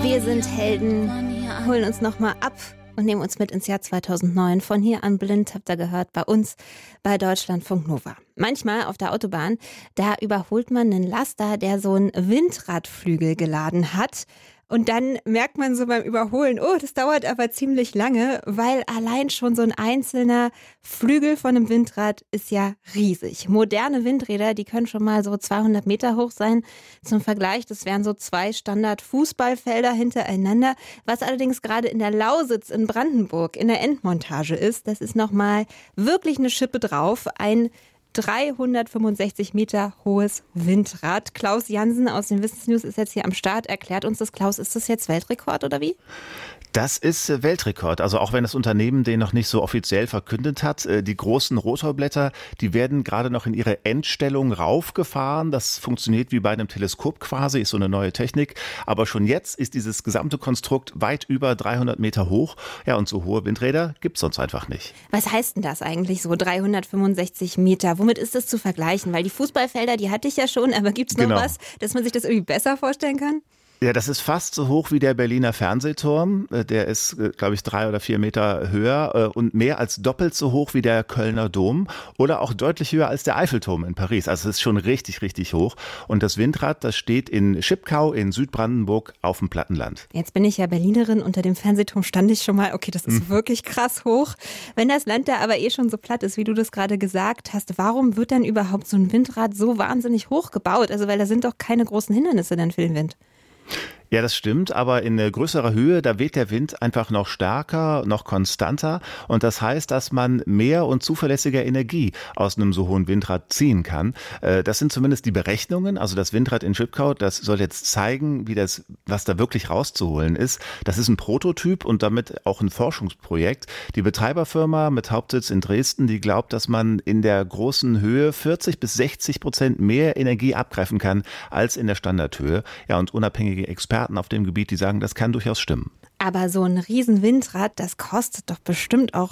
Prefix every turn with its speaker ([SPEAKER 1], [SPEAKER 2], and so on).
[SPEAKER 1] Wir sind Helden, holen uns nochmal ab und nehmen uns mit ins Jahr 2009. Von hier an blind, habt ihr gehört, bei uns bei Deutschlandfunk Nova. Manchmal auf der Autobahn, da überholt man einen Laster, der so einen Windradflügel geladen hat. Und dann merkt man so beim Überholen, oh, das dauert aber ziemlich lange, weil allein schon so ein einzelner Flügel von einem Windrad ist ja riesig. Moderne Windräder, die können schon mal so 200 Meter hoch sein. Zum Vergleich, das wären so 2 Standard-Fußballfelder hintereinander. Was allerdings gerade in der Lausitz in Brandenburg in der Endmontage ist, das ist nochmal wirklich eine Schippe drauf. Ein 365 Meter hohes Windrad. Klaus Jansen aus den Wissensnews ist jetzt hier am Start. Erklärt uns das, Klaus. Ist das jetzt Weltrekord oder wie?
[SPEAKER 2] Das ist Weltrekord. Also auch wenn das Unternehmen den noch nicht so offiziell verkündet hat. Die großen Rotorblätter, die werden gerade noch in ihre Endstellung raufgefahren. Das funktioniert wie bei einem Teleskop quasi, ist so eine neue Technik. Aber schon jetzt ist dieses gesamte Konstrukt weit über 300 Meter hoch. Ja, und so hohe Windräder gibt es sonst einfach nicht.
[SPEAKER 1] Was heißt denn das eigentlich so, 365 Meter? Womit ist das zu vergleichen? Weil die Fußballfelder, die hatte ich ja schon, aber gibt es noch was, dass man sich das irgendwie besser vorstellen kann?
[SPEAKER 2] Ja, das ist fast so hoch wie der Berliner Fernsehturm. Der ist, glaube ich, 3 oder 4 Meter höher und mehr als doppelt so hoch wie der Kölner Dom oder auch deutlich höher als der Eiffelturm in Paris. Also es ist schon richtig, richtig hoch. Und das Windrad, das steht in Schipkau in Südbrandenburg auf dem Plattenland.
[SPEAKER 1] Jetzt bin ich ja Berlinerin, unter dem Fernsehturm stand ich schon mal. Okay, das ist wirklich krass hoch. Wenn das Land da aber schon so platt ist, wie du das gerade gesagt hast, warum wird dann überhaupt so ein Windrad so wahnsinnig hoch gebaut? Also weil da sind doch keine großen Hindernisse dann für den Wind.
[SPEAKER 2] Ja, das stimmt, aber in größerer Höhe, da weht der Wind einfach noch stärker, noch konstanter und das heißt, dass man mehr und zuverlässiger Energie aus einem so hohen Windrad ziehen kann. Das sind zumindest die Berechnungen, also das Windrad in Schipkau, das soll jetzt zeigen, was da wirklich rauszuholen ist. Das ist ein Prototyp und damit auch ein Forschungsprojekt. Die Betreiberfirma mit Hauptsitz in Dresden, die glaubt, dass man in der großen Höhe 40-60% mehr Energie abgreifen kann als in der Standardhöhe. Ja, und unabhängige Experten auf dem Gebiet, die sagen, das kann durchaus stimmen.
[SPEAKER 1] Aber so ein riesen Windrad, das kostet doch bestimmt auch